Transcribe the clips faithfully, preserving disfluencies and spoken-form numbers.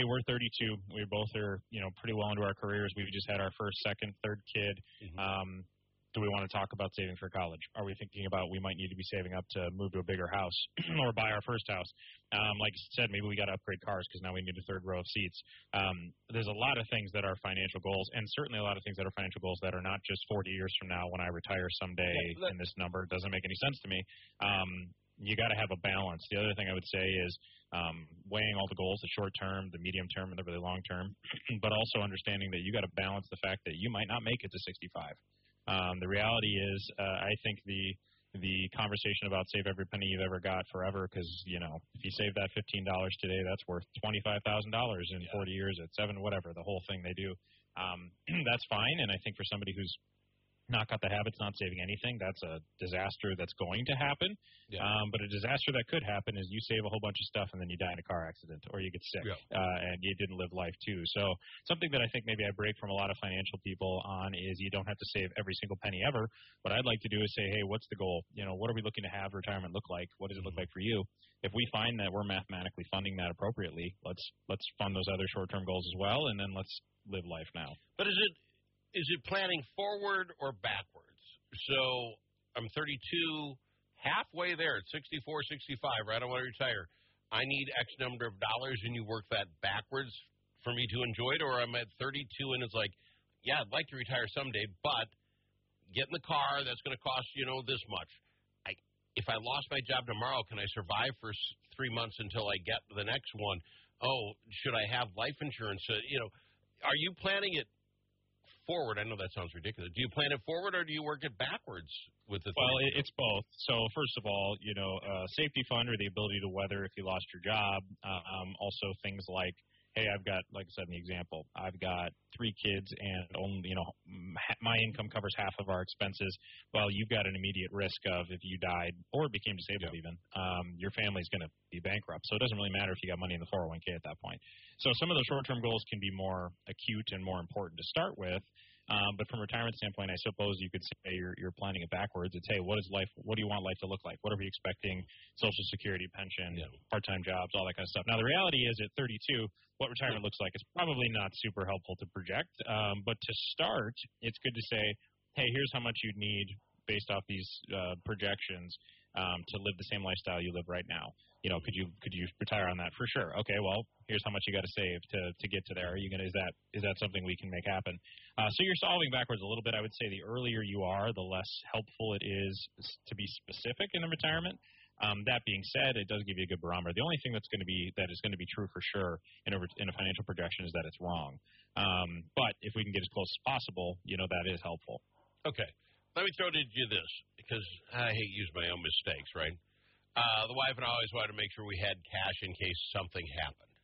hey, we're thirty-two. We both are, you know, pretty well into our careers. We just had our first, second, third kid. Mm-hmm. Um, do we want to talk about saving for college? Are we thinking about we might need to be saving up to move to a bigger house or buy our first house? Um, like I said, maybe we got to upgrade cars because now we need a third row of seats. Um, there's a lot of things that are financial goals, and certainly a lot of things that are financial goals that are not just forty years from now when I retire someday yeah, and this number doesn't make any sense to me. Um, you got to have a balance. The other thing I would say is um, weighing all the goals, the short term, the medium term, and the really long term, but also understanding that you got to balance the fact that you might not make it to sixty-five. Um, the reality is, uh, I think the the conversation about save every penny you've ever got forever, because, you know, if you save that fifteen dollars today, that's worth twenty-five thousand dollars in yeah. forty years at seven, whatever, the whole thing they do. Um, that's fine, and I think for somebody who's not got the habits, not saving anything, that's a disaster that's going to happen. Yeah. Um, but a disaster that could happen is you save a whole bunch of stuff and then you die in a car accident or you get sick yeah. uh, and you didn't live life too. So something that I think maybe I break from a lot of financial people on is you don't have to save every single penny ever. What I'd like to do is say, hey, what's the goal? You know, what are we looking to have retirement look like? What does it look like for you? If we find that we're mathematically funding that appropriately, let's let's fund those other short-term goals as well, and then let's live life now. But is it Is it planning forward or backwards? So I'm thirty-two, halfway there at sixty-four, sixty-five, right? I want to retire. I need X number of dollars, and you work that backwards for me to enjoy it, or I'm at thirty-two, and it's like, yeah, I'd like to retire someday, but get in the car, that's going to cost, you know, this much. I, if I lost my job tomorrow, can I survive for three months until I get the next one? Oh, should I have life insurance? Uh, you know, are you planning it forward? I know that sounds ridiculous. Do you plan it forward or do you work it backwards with the Well, thing? It's both. So first of all, you know, uh, safety fund or the ability to weather if you lost your job. Uh, um, also things like, hey, I've got, like I said in the example, I've got three kids and only, you know, my income covers half of our expenses. Well, you've got an immediate risk of if you died or became disabled yeah. even, um, your family's going to be bankrupt. So it doesn't really matter if you got money in the four oh one k at that point. So some of the short-term goals can be more acute and more important to start with. Um, but from a retirement standpoint, I suppose you could say you're, you're planning it backwards. It's, hey, what is life? What do you want life to look like? What are we expecting? Social Security, pension, yeah. part-time jobs, all that kind of stuff. Now, the reality is at thirty-two, what retirement looks like is probably not super helpful to project. Um, but to start, it's good to say, hey, here's how much you'd need based off these uh, projections um, to live the same lifestyle you live right now. You know, could you could you retire on that? For sure. Okay, well, here's how much you got to save to to get to there. Are you gonna is that is that something we can make happen? Uh, so you're solving backwards a little bit. I would say the earlier you are, the less helpful it is to be specific in the retirement. Um, that being said, it does give you a good barometer. The only thing that's going to be that is going to be true for sure in a, in a financial projection is that it's wrong. Um, but if we can get as close as possible, you know, that is helpful. Okay. Let me throw to you this, because I hate using my own mistakes, right? Uh, the wife and I always wanted to make sure we had cash in case something happened.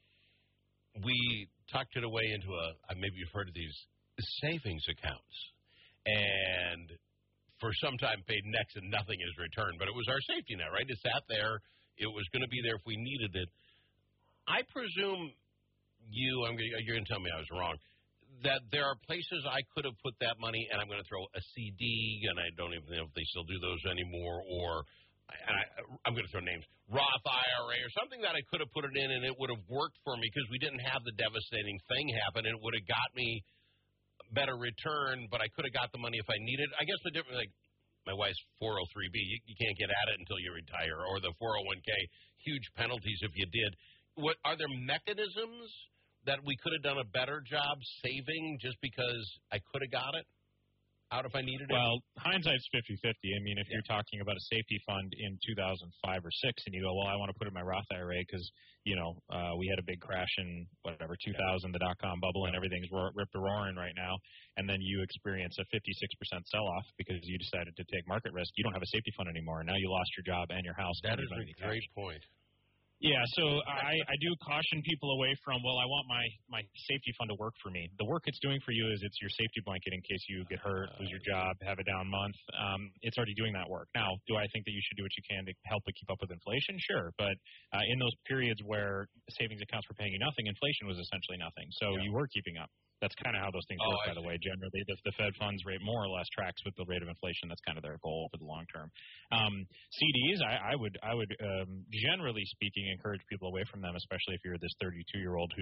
We tucked it away into a, maybe you've heard of these, savings accounts. And for some time paid next and nothing is returned. But it was our safety net, right? It sat there. It was going to be there if we needed it. I presume you, I'm gonna, you're going to tell me I was wrong, that there are places I could have put that money, and I'm going to throw a C D, and I don't even know if they still do those anymore, or and I, I'm going to throw names, Roth I R A, or something that I could have put it in, and it would have worked for me because we didn't have the devastating thing happen, and it would have got me better return, but I could have got the money if I needed. I guess the difference, like my wife's four oh three b, you, you can't get at it until you retire, or the four oh one k, huge penalties if you did. What are there mechanisms that we could have done a better job saving just because I could have got it out if I needed it? Well, hindsight's fifty-fifty. I mean, if yeah. you're talking about a safety fund in two thousand five or six and you go, well, I want to put it in my Roth I R A because, you know, uh, we had a big crash in, whatever, two thousand, yeah. the dot-com bubble, and everything's ro- ripped a roaring right now, and then you experience a fifty-six percent sell-off because you decided to take market risk. You don't have a safety fund anymore. Now you lost your job and your house. That is a great point. Yeah, so I, I do caution people away from, well, I want my, my safety fund to work for me. The work it's doing for you is it's your safety blanket in case you get hurt, lose your job, have a down month. Um, it's already doing that work. Now, do I think that you should do what you can to help it keep up with inflation? Sure, but uh, in those periods where savings accounts were paying you nothing, inflation was essentially nothing. So yeah. you were keeping up. That's kind of how those things oh, work, I by the see. way. Generally, the, the Fed funds rate more or less tracks with the rate of inflation. That's kind of their goal for the long term. Um, C Ds, I, I would, I would um, generally speaking, encourage people away from them, especially if you're this thirty-two-year-old who